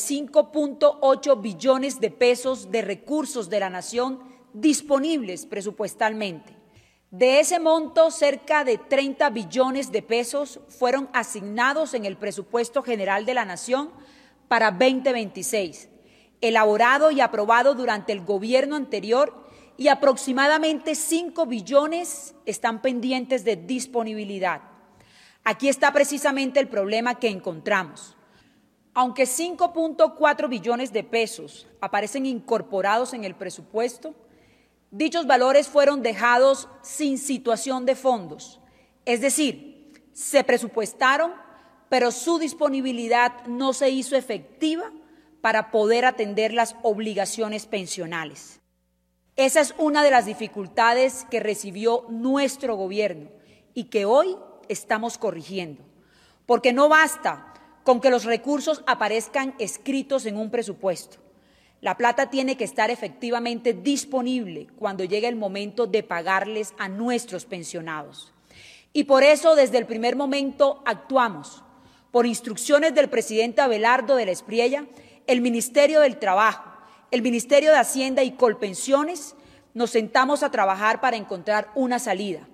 35.8 billones de pesos de recursos de la Nación disponibles presupuestalmente. De ese monto, cerca de 30 billones de pesos fueron asignados en el presupuesto general de la Nación para 2026, elaborado y aprobado durante el gobierno anterior, y aproximadamente 5 billones están pendientes de disponibilidad. Aquí está precisamente el problema que encontramos. Aunque 5.4 billones de pesos aparecen incorporados en el presupuesto, dichos valores fueron dejados sin situación de fondos, es decir, se presupuestaron, pero su disponibilidad no se hizo efectiva para poder atender las obligaciones pensionales. Esa es una de las dificultades que recibió nuestro gobierno y que hoy estamos corrigiendo, porque no basta con que los recursos aparezcan escritos en un presupuesto. La plata tiene que estar efectivamente disponible cuando llegue el momento de pagarles a nuestros pensionados. Y por eso, desde el primer momento, actuamos. Por instrucciones del presidente Abelardo de la Espriella, el Ministerio del Trabajo, el Ministerio de Hacienda y Colpensiones nos sentamos a trabajar para encontrar una salida.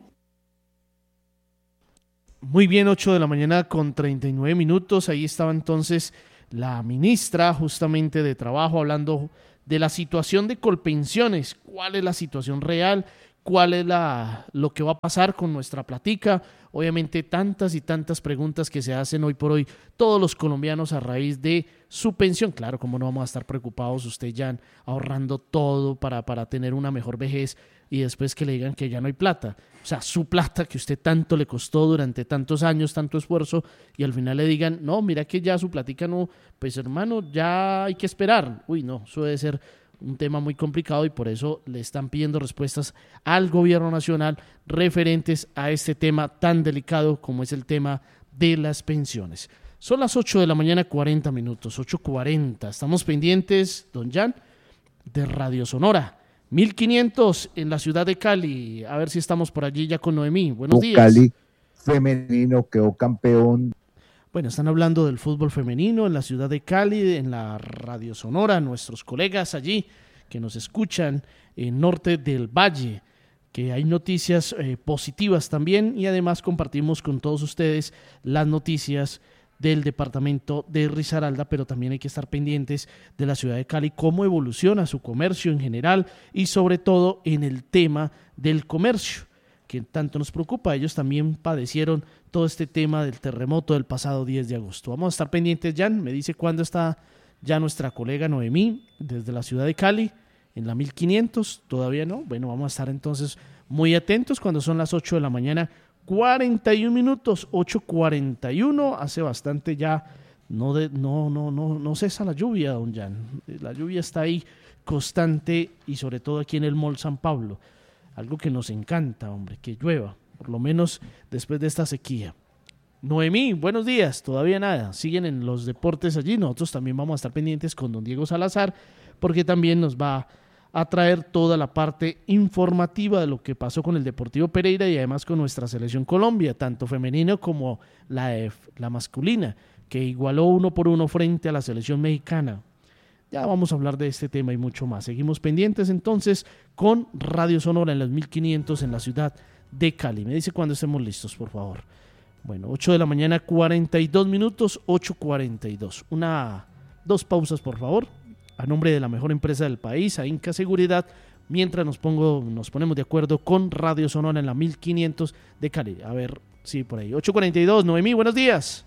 Muy bien, 8 de la mañana con 39 minutos. Ahí estaba entonces la ministra justamente de Trabajo hablando de la situación de Colpensiones. ¿Cuál es la situación real? ¿Cuál es lo que va a pasar con nuestra platica? Obviamente tantas y tantas preguntas que se hacen hoy por hoy todos los colombianos a raíz de su pensión. Claro, cómo no vamos a estar preocupados, usted ya ahorrando todo para tener una mejor vejez y después que le digan que ya no hay plata. O sea, su plata que usted tanto le costó durante tantos años, tanto esfuerzo, y al final le digan, no, mira que ya su platica no, pues hermano, ya hay que esperar. Uy, no, eso debe ser un tema muy complicado y por eso le están pidiendo respuestas al gobierno nacional referentes a este tema tan delicado como es el tema de las pensiones. Son las 8 de la mañana, 40 minutos, 8:40. Estamos pendientes, don Jan, de Radio Sonora. 1500 en la ciudad de Cali. A ver si estamos por allí ya con Noemí. Buenos días. Cali femenino quedó campeón. Bueno, están hablando del fútbol femenino en la ciudad de Cali, en la Radio Sonora, nuestros colegas allí que nos escuchan en Norte del Valle, que hay noticias positivas también y además compartimos con todos ustedes las noticias del departamento de Risaralda, pero también hay que estar pendientes de la ciudad de Cali, cómo evoluciona su comercio en general y sobre todo en el tema del comercio, que tanto nos preocupa. Ellos también padecieron todo este tema del terremoto del pasado 10 de agosto. Vamos a estar pendientes, Jan. Me dice cuándo está ya nuestra colega Noemí desde la ciudad de Cali, en la 1500. Todavía no. Bueno, vamos a estar entonces muy atentos cuando son las 8 de la mañana, 41 minutos, 8:41. Hace bastante ya no cesa la lluvia, don Jan. La lluvia está ahí constante y sobre todo aquí en el Mall San Pablo. Algo que nos encanta, hombre, que llueva, por lo menos después de esta sequía. Noemí, buenos días, todavía nada, siguen en los deportes allí, nosotros también vamos a estar pendientes con don Diego Salazar, porque también nos va a traer toda la parte informativa de lo que pasó con el Deportivo Pereira y además con nuestra selección Colombia, tanto femenina como la masculina, que igualó 1-1 frente a la selección mexicana. Ya vamos a hablar de este tema y mucho más. Seguimos pendientes entonces con Radio Sonora en las 1500 en la ciudad de Cali. Me dice cuando estemos listos, por favor. Bueno, 8 de la mañana, 42 minutos, 8:42. Dos pausas, por favor. A nombre de la mejor empresa del país, a Inca Seguridad, mientras nos ponemos de acuerdo con Radio Sonora en la 1500 de Cali. A ver, sí, por ahí. 8:42, Noemí, buenos días.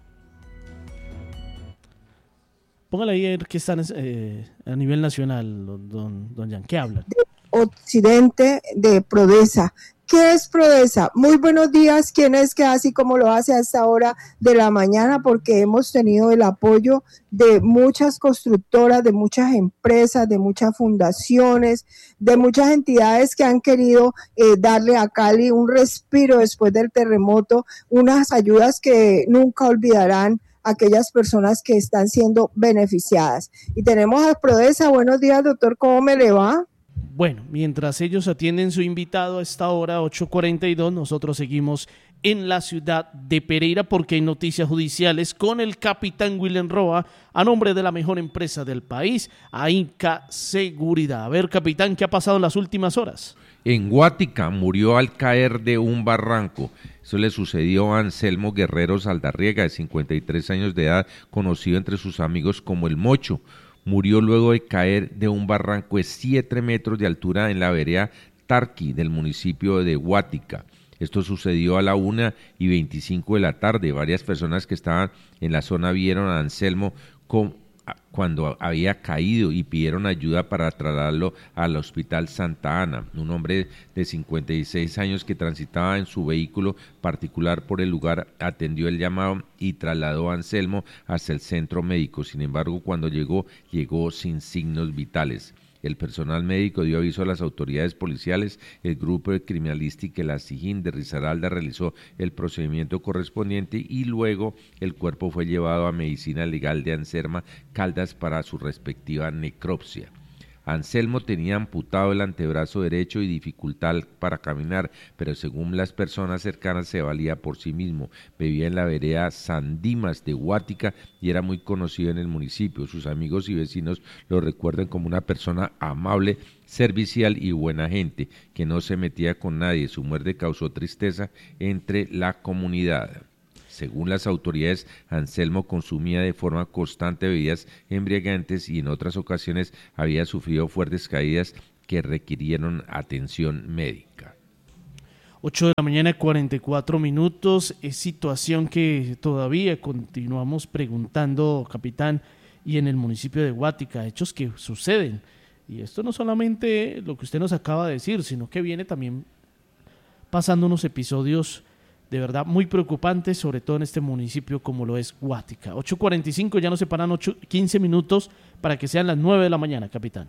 Póngale ahí que están a nivel nacional, don Jan, ¿qué hablan? Occidente de Prodesa. ¿Qué es Prodesa? Muy buenos días, ¿quién es que así como lo hace a esta hora de la mañana? Porque hemos tenido el apoyo de muchas constructoras, de muchas empresas, de muchas fundaciones, de muchas entidades que han querido darle a Cali un respiro después del terremoto, unas ayudas que nunca olvidarán aquellas personas que están siendo beneficiadas. Y tenemos a Prodesa. Buenos días, doctor, ¿cómo me le va? Bueno, mientras ellos atienden su invitado a esta hora, 8:42, nosotros seguimos en la ciudad de Pereira porque hay noticias judiciales con el capitán William Roa a nombre de la mejor empresa del país, a Inca Seguridad. A ver, capitán, ¿qué ha pasado en las últimas horas? En Guática murió al caer de un barranco. Eso le sucedió a Anselmo Guerrero Saldarriega, de 53 años de edad, conocido entre sus amigos como El Mocho. Murió luego de caer de un barranco de 7 metros de altura en la vereda Tarqui del municipio de Guática. Esto sucedió a la 1:25 de la tarde. Varias personas que estaban en la zona vieron a Anselmo cuando había caído y pidieron ayuda para trasladarlo al Hospital Santa Ana. Un hombre de 56 años que transitaba en su vehículo particular por el lugar atendió el llamado y trasladó a Anselmo hasta el centro médico. Sin embargo, cuando llegó sin signos vitales. El personal médico dio aviso a las autoridades policiales. El grupo de criminalística La Sijín de Risaralda realizó el procedimiento correspondiente y luego el cuerpo fue llevado a Medicina Legal de Anserma Caldas para su respectiva necropsia. Anselmo tenía amputado el antebrazo derecho y dificultad para caminar, pero según las personas cercanas se valía por sí mismo. Vivía en la vereda San Dimas de Guática y era muy conocido en el municipio. Sus amigos y vecinos lo recuerdan como una persona amable, servicial y buena gente, que no se metía con nadie. Su muerte causó tristeza entre la comunidad. Según las autoridades, Anselmo consumía de forma constante bebidas embriagantes y en otras ocasiones había sufrido fuertes caídas que requirieron atención médica. 8 de la mañana, 44 minutos. Es situación que todavía continuamos preguntando, capitán, y en el municipio de Guática, hechos que suceden. Y esto no solamente lo que usted nos acaba de decir, sino que viene también pasando unos episodios de verdad muy preocupantes, sobre todo en este municipio como lo es Guática. 8:45, ya nos separan 15 minutos para que sean las 9 de la mañana, capitán.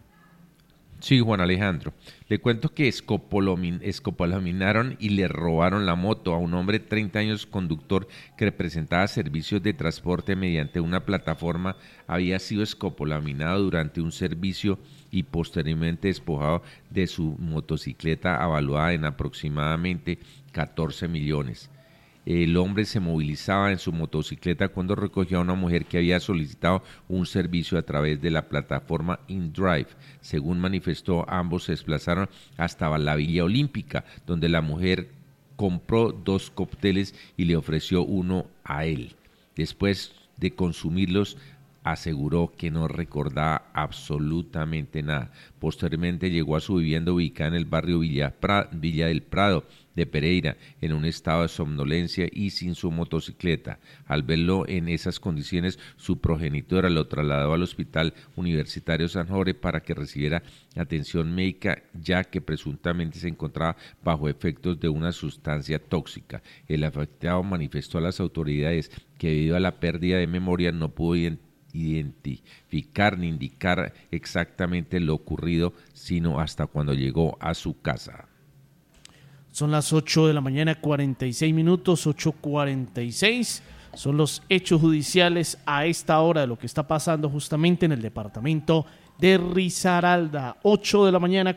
Sí, Juan Alejandro. Le cuento que escopolaminaron y le robaron la moto a un hombre de 30 años, conductor que representaba servicios de transporte mediante una plataforma. Había sido escopolaminado durante un servicio y posteriormente despojado de su motocicleta avaluada en aproximadamente 14 millones. El hombre se movilizaba en su motocicleta cuando recogió a una mujer que había solicitado un servicio a través de la plataforma InDrive. Según manifestó, ambos se desplazaron hasta la Villa Olímpica, donde la mujer compró 2 cócteles y le ofreció uno a él. Después de consumirlos, aseguró que no recordaba absolutamente nada. Posteriormente llegó a su vivienda ubicada en el barrio Villa del Prado de Pereira, en un estado de somnolencia y sin su motocicleta. Al verlo en esas condiciones, su progenitora lo trasladó al Hospital Universitario San Jorge para que recibiera atención médica, ya que presuntamente se encontraba bajo efectos de una sustancia tóxica. El afectado manifestó a las autoridades que debido a la pérdida de memoria no pudo identificar ni indicar exactamente lo ocurrido, sino hasta cuando llegó a su casa. Son las 8 de la mañana, 46 minutos, 8:46. Son los hechos judiciales a esta hora de lo que está pasando justamente en el departamento de Risaralda. 8 de la mañana,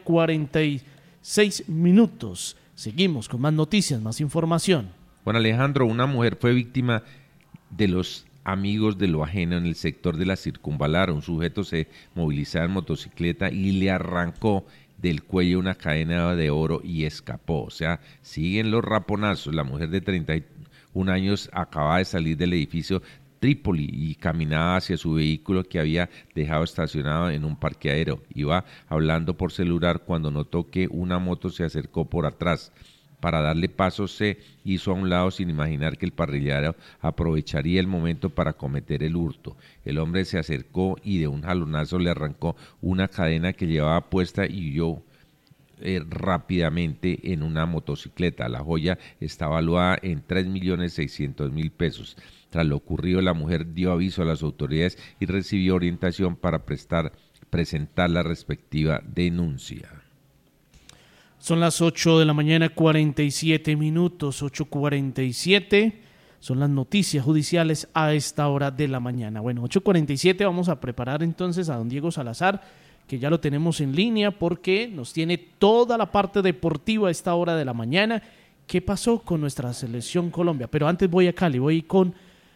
46 minutos. Seguimos con más noticias, más información. Juan Alejandro, una mujer fue víctima de los amigos de lo ajeno en el sector de la Circunvalar. Un sujeto se movilizaba en motocicleta y le arrancó del cuello una cadena de oro y escapó. O sea, siguen los raponazos. La mujer de 31 años acababa de salir del edificio Trípoli y caminaba hacia su vehículo que había dejado estacionado en un parqueadero. Iba hablando por celular cuando notó que una moto se acercó por atrás. Para darle paso se hizo a un lado sin imaginar que el parrillero aprovecharía el momento para cometer el hurto. El hombre se acercó y de un jalonazo le arrancó una cadena que llevaba puesta y huyó rápidamente en una motocicleta. La joya está valuada en 3.600.000 pesos. Tras lo ocurrido, la mujer dio aviso a las autoridades y recibió orientación para presentar la respectiva denuncia. Son las 8 de la mañana, 47 minutos, 8:47. Son las noticias judiciales a esta hora de la mañana. Bueno, 8:47, vamos a preparar entonces a don Diego Salazar, que ya lo tenemos en línea porque nos tiene toda la parte deportiva a esta hora de la mañana. ¿Qué pasó con nuestra selección Colombia? Pero antes voy a Cali, voy con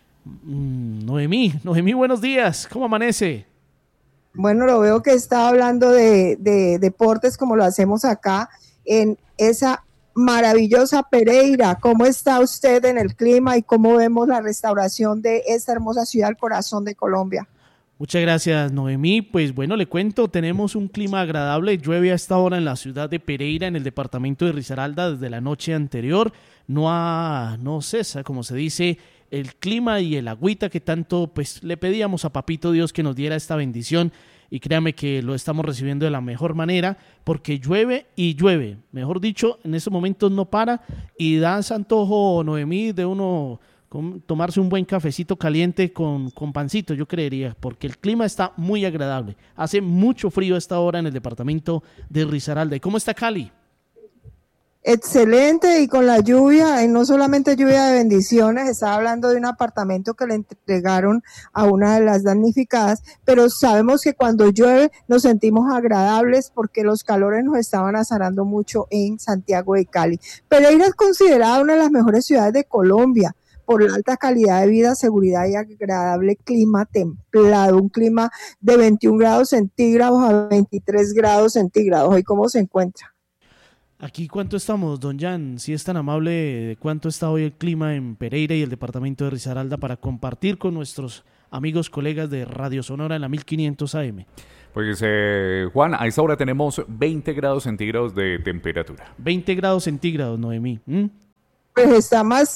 Noemí. Noemí, buenos días, ¿cómo amanece? Bueno, lo veo que está hablando de deportes como lo hacemos acá en esa maravillosa Pereira. ¿Cómo está usted en el clima y cómo vemos la restauración de esta hermosa ciudad, el corazón de Colombia? Muchas gracias, Noemí. Pues bueno, le cuento, tenemos un clima agradable. Llueve a esta hora en la ciudad de Pereira, en el departamento de Risaralda, desde la noche anterior. No cesa, como se dice, el clima y el agüita que tanto pues le pedíamos a Papito Dios que nos diera esta bendición. Y créame que lo estamos recibiendo de la mejor manera, porque llueve y llueve. Mejor dicho, en estos momentos no para y da antojo, Noemí, de uno tomarse un buen cafecito caliente con pancito, yo creería, porque el clima está muy agradable. Hace mucho frío a esta hora en el departamento de Risaralda. ¿Y cómo está Cali? Excelente, y con la lluvia, y no solamente lluvia de bendiciones, estaba hablando de un apartamento que le entregaron a una de las damnificadas, pero sabemos que cuando llueve nos sentimos agradables porque los calores nos estaban azarando mucho en Santiago de Cali. Pereira es considerada una de las mejores ciudades de Colombia por la alta calidad de vida, seguridad y agradable clima templado, un clima de 21 grados centígrados a 23 grados centígrados. ¿Y cómo se encuentra? Aquí, ¿cuánto estamos, don Jan? Si es tan amable, ¿de cuánto está hoy el clima en Pereira y el departamento de Risaralda para compartir con nuestros amigos, colegas de Radio Sonora en la 1500 AM? Pues, Juan, a esta hora tenemos 20 grados centígrados de temperatura. 20 grados centígrados, Noemí. Pues está más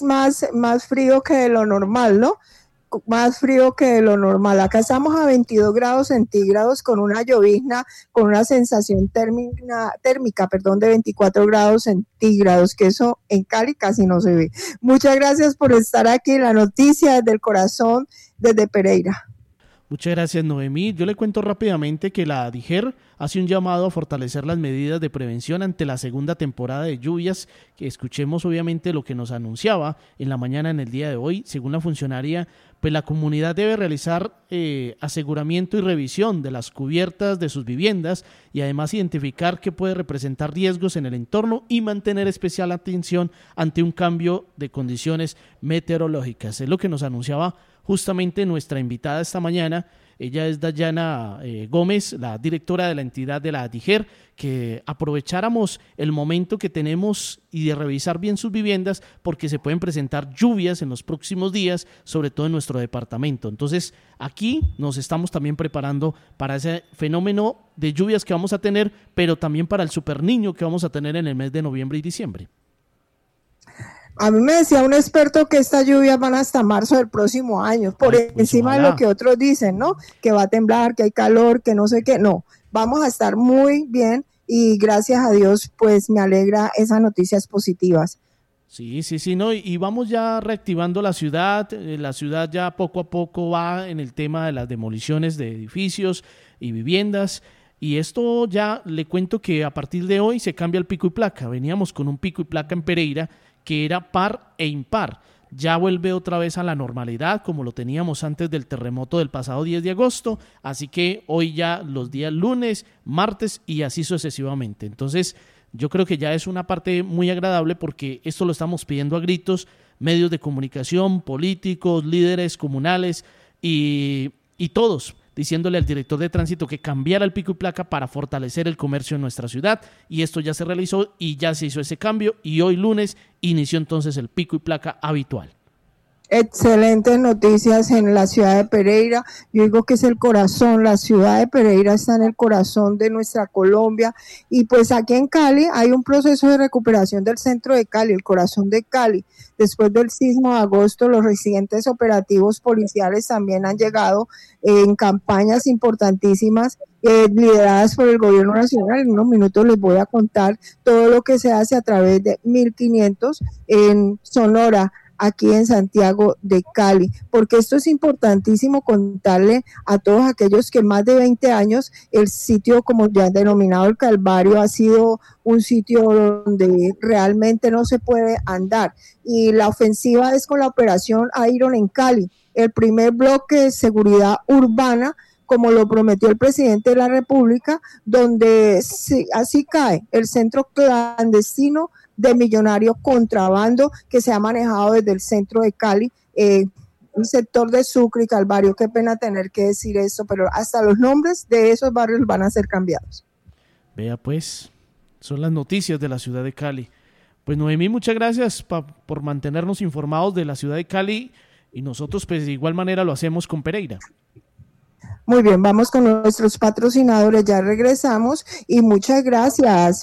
frío que de lo normal, ¿no? Más frío que de lo normal. Acá estamos a 22 grados centígrados con una llovizna, con una sensación térmica, de 24 grados centígrados, que eso en Cali casi no se ve. Muchas gracias por estar aquí, la noticia desde el corazón, desde Pereira. Muchas gracias, Noemí. Yo le cuento rápidamente que la DIGER hace un llamado a fortalecer las medidas de prevención ante la segunda temporada de lluvias, que escuchemos obviamente lo que nos anunciaba en la mañana en el día de hoy. Según la funcionaria, pues la comunidad debe realizar aseguramiento y revisión de las cubiertas de sus viviendas y además identificar qué puede representar riesgos en el entorno y mantener especial atención ante un cambio de condiciones meteorológicas. Es lo que nos anunciaba justamente nuestra invitada esta mañana. Ella es Dayana Gómez, la directora de la entidad de la DIGER, que aprovecháramos el momento que tenemos y de revisar bien sus viviendas porque se pueden presentar lluvias en los próximos días, sobre todo en nuestro departamento. Entonces, aquí nos estamos también preparando para ese fenómeno de lluvias que vamos a tener, pero también para el superniño que vamos a tener en el mes de noviembre y diciembre. A mí me decía un experto que estas lluvias van hasta marzo del próximo año, por encima de lo que otros dicen, ¿no? Que va a temblar, que hay calor, que no sé qué. No, vamos a estar muy bien y gracias a Dios, pues me alegra esas noticias positivas. Sí, no, y vamos ya reactivando la ciudad ya poco a poco va en el tema de las demoliciones de edificios y viviendas. Y esto ya le cuento que a partir de hoy se cambia el pico y placa. Veníamos con un pico y placa en Pereira que era par e impar. Ya vuelve otra vez a la normalidad como lo teníamos antes del terremoto del pasado 10 de agosto, así que hoy ya los días lunes, martes y así sucesivamente. Entonces yo creo que ya es una parte muy agradable porque esto lo estamos pidiendo a gritos, medios de comunicación, políticos, líderes comunales y todos, diciéndole al director de tránsito que cambiara el pico y placa para fortalecer el comercio en nuestra ciudad, y esto ya se realizó y ya se hizo ese cambio y hoy lunes inició entonces el pico y placa habitual. Excelentes noticias en la ciudad de Pereira. Yo digo que es el corazón, la ciudad de Pereira está en el corazón de nuestra Colombia y pues aquí en Cali hay un proceso de recuperación del centro de Cali, el corazón de Cali. Después del sismo de agosto, los recientes operativos policiales también han llegado en campañas importantísimas lideradas por el gobierno nacional. En unos minutos les voy a contar todo lo que se hace a través de 1500 en Sonora, aquí en Santiago de Cali, porque esto es importantísimo contarle a todos aquellos que más de 20 años el sitio, como ya denominado el Calvario, ha sido un sitio donde realmente no se puede andar, y la ofensiva es con la operación Iron en Cali, el primer bloque de seguridad urbana, como lo prometió el presidente de la República, donde así cae el centro clandestino de millonario contrabando que se ha manejado desde el centro de Cali, el sector de Sucre y Calvario. Qué pena tener que decir eso, pero hasta los nombres de esos barrios van a ser cambiados. Vea pues, son las noticias de la ciudad de Cali. Pues Noemí, muchas gracias por mantenernos informados de la ciudad de Cali, y nosotros pues de igual manera lo hacemos con Pereira. Muy bien, vamos con nuestros patrocinadores, ya regresamos y muchas gracias,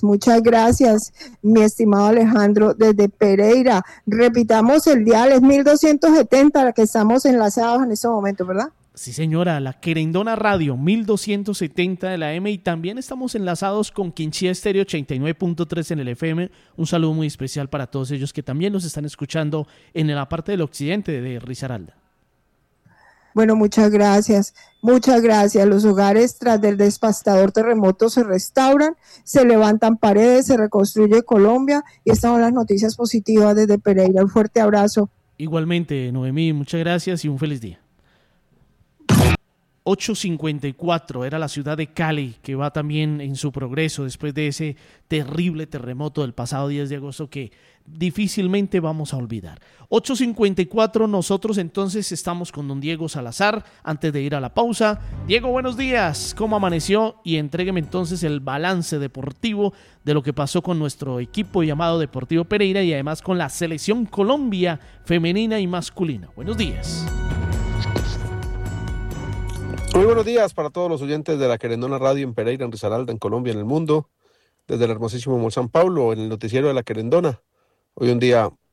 mi estimado Alejandro, desde Pereira. Repitamos el dial, es 1270, la que estamos enlazados en este momento, ¿verdad? Sí, señora, la Querendona Radio, 1270 de la M, y también estamos enlazados con Quinchía Estéreo 89.3 en el FM. Un saludo muy especial para todos ellos que también nos están escuchando en la parte del occidente de Risaralda. Bueno, muchas gracias. Muchas gracias. Los hogares tras del devastador terremoto se restauran, se levantan paredes, se reconstruye Colombia y estas son las noticias positivas desde Pereira. Un fuerte abrazo. Igualmente, Noemí, muchas gracias y un feliz día. 8:54 era la ciudad de Cali, que va también en su progreso después de ese terrible terremoto del pasado 10 de agosto que difícilmente vamos a olvidar. 8:54, nosotros entonces estamos con don Diego Salazar antes de ir a la pausa. Diego, buenos días, ¿cómo amaneció? Y entrégueme entonces el balance deportivo de lo que pasó con nuestro equipo llamado Deportivo Pereira y además con la Selección Colombia femenina y masculina. Buenos días. Muy buenos días para todos los oyentes de la Querendona Radio en Pereira, en Risaralda, en Colombia, en el mundo, desde el hermosísimo Mol San Pablo, en el noticiero de la Querendona. Hoy un día